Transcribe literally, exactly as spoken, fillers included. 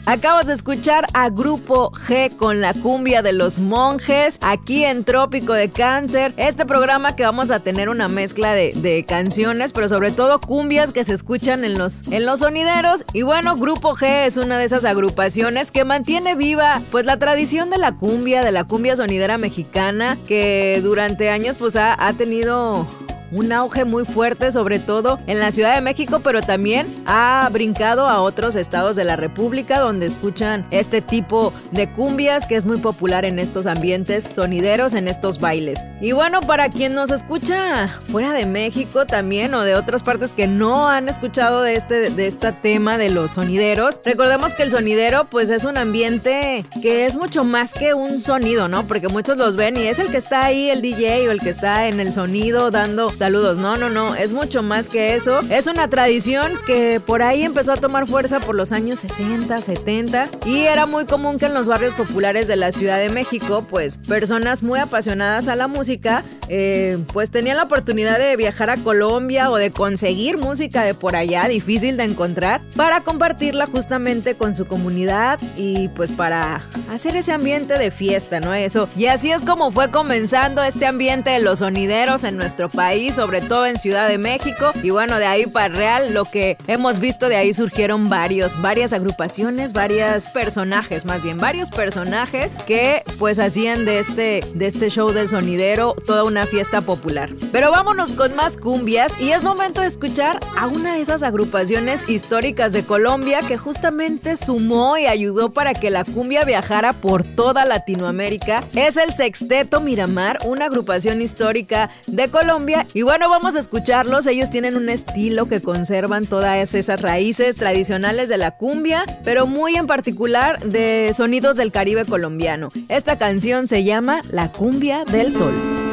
Acabas de escuchar a Grupo G con la cumbia de los monjes, aquí en Trópico de Cáncer. Este programa que vamos a tener una mezcla de, de canciones, pero sobre todo cumbias que se escuchan en los, en los sonideros. Y bueno, Grupo G es una de esas agrupaciones que mantiene viva pues la tradición de la cumbia, de la cumbia sonidera mexicana, que durante años pues ha, ha tenido un auge muy fuerte, sobre todo en la Ciudad de México, pero también ha brincado a otros estados de la República donde escuchan este tipo de cumbias que es muy popular en estos ambientes sonideros, en estos bailes. Y bueno, para quien nos escucha fuera de México también o de otras partes que no han escuchado de este, de este tema de los sonideros, recordemos que el sonidero pues es un ambiente que es mucho más que un sonido, ¿no? Porque muchos los ven y es el que está ahí, el D J o el que está en el sonido dando saludos. No, no, no, es mucho más que eso. Es una tradición que por ahí empezó a tomar fuerza por los años sesenta, setenta y era muy común que en los barrios populares de la Ciudad de México, pues personas muy apasionadas a la música, eh, pues tenían la oportunidad de viajar a Colombia o de conseguir música de por allá, difícil de encontrar, para compartirla justamente con su comunidad y pues para hacer ese ambiente de fiesta, ¿no? Eso. Y así es como fue comenzando este ambiente de los sonideros en nuestro país, sobre todo en Ciudad de México. Y bueno, de ahí para real, lo que hemos visto, de ahí surgieron varios, varias agrupaciones, varios personajes, más bien varios personajes que pues hacían de este, de este show del sonidero toda una fiesta popular. Pero vámonos con más cumbias y es momento de escuchar a una de esas agrupaciones históricas de Colombia que justamente sumó y ayudó para que la cumbia viajara por toda Latinoamérica. Es el Sexteto Miramar, una agrupación histórica de Colombia. Y bueno, vamos a escucharlos. Ellos tienen un estilo que conservan todas esas raíces tradicionales de la cumbia, pero muy en particular de sonidos del Caribe colombiano. Esta canción se llama La Cumbia del Sol.